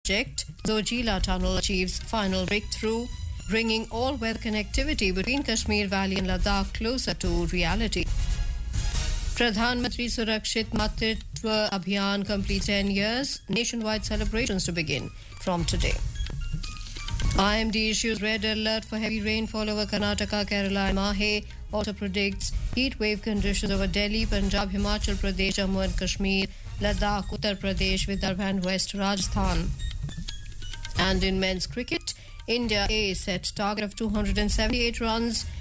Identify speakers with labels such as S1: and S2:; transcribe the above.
S1: project, Zojila Tunnel achieves final breakthrough, bringing all-weather connectivity between Kashmir Valley and Ladakh closer to reality. Pradhan Mantri Surakshit Matritva Abhiyan completes 10 years. Nationwide celebrations to begin from today. IMD issues red alert for heavy rainfall over Karnataka, Kerala and Mahe. Also predicts heat wave conditions over Delhi, Punjab, Himachal Pradesh, Jammu and Kashmir, Ladakh, Uttar Pradesh, Vidarbha and West Rajasthan. And in men's cricket, India A set target of 278 runs